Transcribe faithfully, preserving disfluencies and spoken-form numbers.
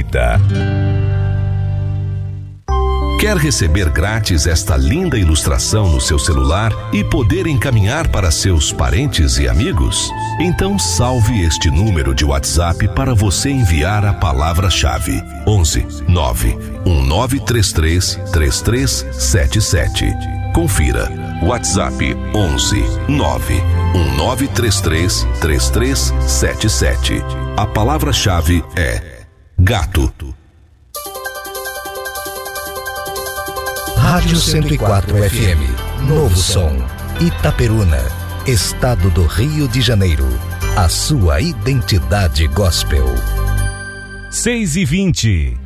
favorita. Quer receber grátis esta linda ilustração no seu celular e poder encaminhar para seus parentes e amigos? Então salve este número de WhatsApp para você enviar a palavra-chave onze nove um nove três três três três sete sete. Confira. WhatsApp onze nove um nove três três três três sete sete. A palavra-chave é gato. Rádio cento e quatro F M, Novo Som, Itaperuna, Estado do Rio de Janeiro. A sua identidade gospel. seis e vinte.